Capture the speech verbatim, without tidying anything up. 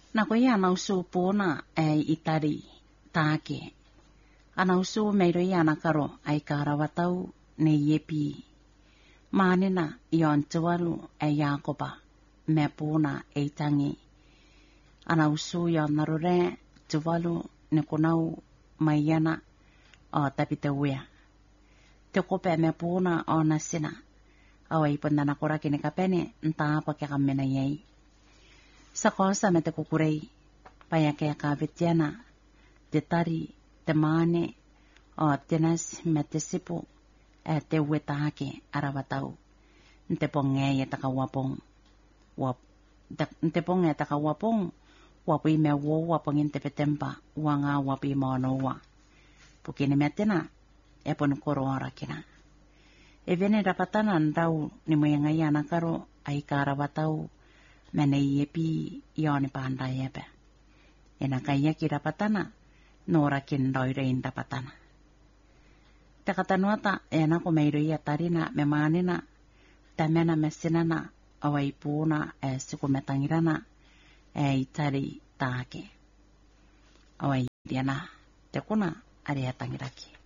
Na ko ia na usu pona e itari taake. Ana usu meiro ia na karo ai karawatau ne yepi. Manina ion tualu e Yakoba me pona e tangi. Ana usu ion narure tualu ne konau maiana o tapita wea. Te kope me pona o nasina. Awai pandana korake ne kapene nta apa ke kamena yei. Sa kosa me te kukurei. Paya ke kavetiana. Te tari, te mane, o tenas me te sipu. E te wetake arawatau. Nte ponge e taka wapong. Wap, nte ponge e taka wapong. Wapi me wo wapongin te petempa. Wanga wapi maonoa. Pukini me tena. E ponu koro ora kina. E vene rapatana ndau ni moyanga ia nakaro ai karawatau mene iepi ione panda ebe. E nakaya ki rapatana nora kin doirein rapatana. Te katanuata e nako meiro ia tarina me manina tamena me sinana awai puuna e sikumetangirana e itari taake. Awai diana te kuna ari tangiraki.